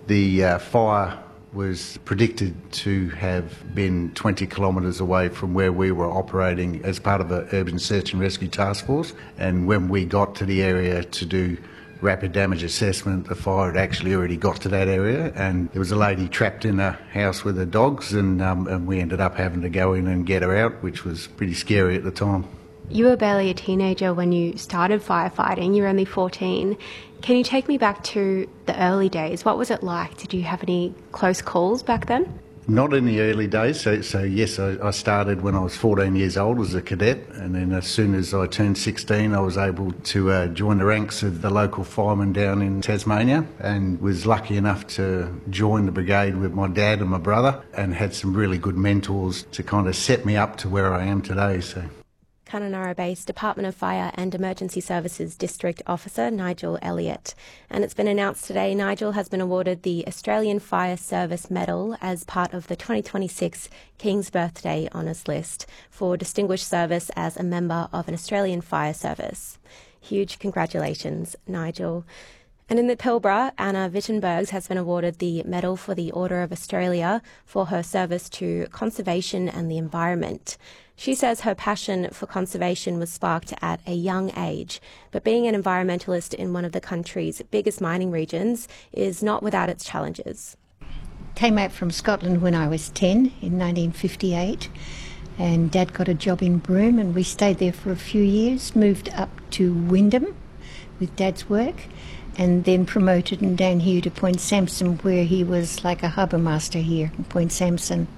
The fire was predicted to have been 20 kilometres away from where we were operating as part of an urban search and rescue task force. And when we got to the area to do rapid damage assessment, the fire had actually already got to that area, and there was a lady trapped in a house with her dogs, and we ended up having to go in and get her out, which was pretty scary at the time. You were barely a teenager when you started firefighting. You were only 14. Can you take me back to the early days? What was it like? Did you have any close calls back then? Not in the early days. So yes, I started when I was 14 years old as a cadet, and then as soon as I turned 16, I was able to join the ranks of the local firemen down in Tasmania, and was lucky enough to join the brigade with my dad and my brother, and had some really good mentors to kind of set me up to where I am today. So. Kununurra-based Department of Fire and Emergency Services District Officer Nigel Elliott. And it's been announced today Nigel has been awarded the Australian Fire Service Medal as part of the 2026 King's Birthday Honours List for distinguished service as a member of an Australian fire service. Huge congratulations, Nigel. And in the Pilbara, Anna Wittenbergs has been awarded the Medal for the Order of Australia for her service to conservation and the environment. She says her passion for conservation was sparked at a young age, but being an environmentalist in one of the country's biggest mining regions is not without its challenges. Came out from Scotland when I was 10 in 1958, and Dad got a job in Broome, and we stayed there for a few years, moved up to Wyndham with Dad's work, and then promoted him down here to Point Sampson, where he was like a harbour master here in Point Sampson.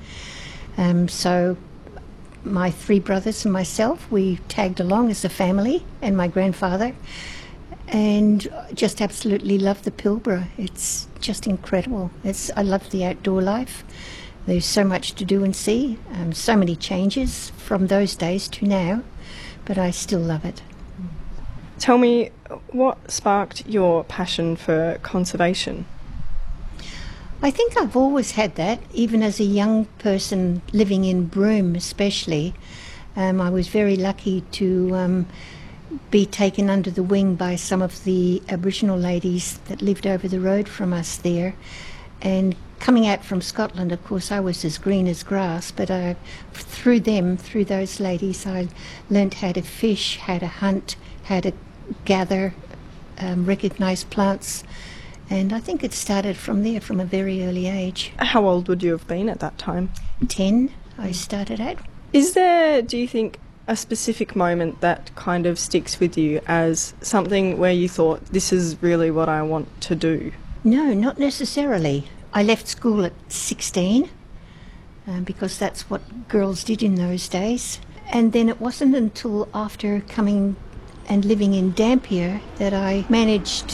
So my three brothers and myself, we tagged along as a family, and my grandfather, and just absolutely love the Pilbara. It's just incredible. I love the outdoor life. There's so much to do and see, so many changes from those days to now, but I still love it. Tell me, what sparked your passion for conservation? I think I've always had that, even as a young person living in Broome especially. I was very lucky to be taken under the wing by some of the Aboriginal ladies that lived over the road from us there. And coming out from Scotland, of course, I was as green as grass, but through those ladies, I learnt how to fish, how to hunt, how to gather, recognise plants. And I think it started from there, from a very early age. How old would you have been at that time? 10, I started out. Is there, do you think, a specific moment that kind of sticks with you as something where you thought, this is really what I want to do? No, not necessarily. I left school at 16 because that's what girls did in those days. And then it wasn't until after coming and living in Dampier that I managed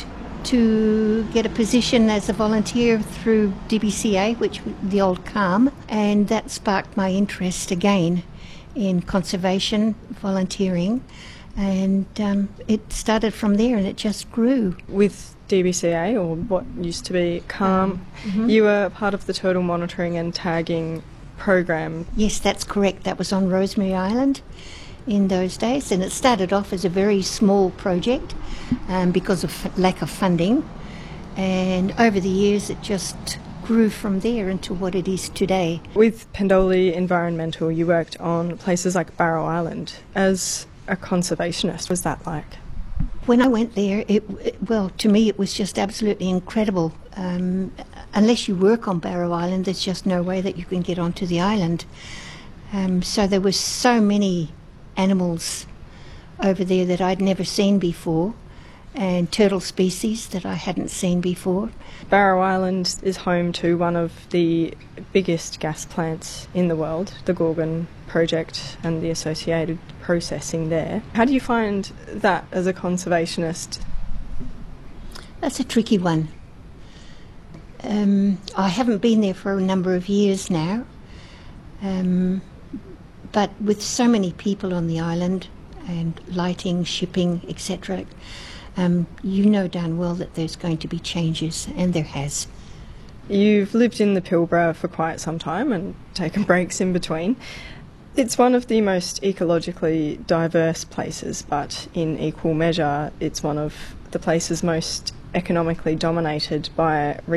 to get a position as a volunteer through DBCA, which was the old CALM, and that sparked my interest again in conservation, volunteering, and it started from there and it just grew. With DBCA, or what used to be CALM, you were part of the turtle monitoring and tagging program. Yes, that's correct. That was on Rosemary Island in those days, and it started off as a very small project because of lack of funding, and over the years it just grew from there into what it is today. With Pendoley Environmental, you worked on places like Barrow Island. As a conservationist, was that like? When I went there, well, to me it was just absolutely incredible. Unless you work on Barrow Island, there's just no way that you can get onto the island. So there were so many animals over there that I'd never seen before, and turtle species that I hadn't seen before. Barrow Island is home to one of the biggest gas plants in the world, the Gorgon project and the associated processing there. How do you find that as a conservationist? That's a tricky one. I haven't been there for a number of years now, but with so many people on the island and lighting, shipping, etc., you know darn well that there's going to be changes, and there has. You've lived in the Pilbara for quite some time and taken breaks in between. It's one of the most ecologically diverse places, but in equal measure it's one of the places most economically dominated by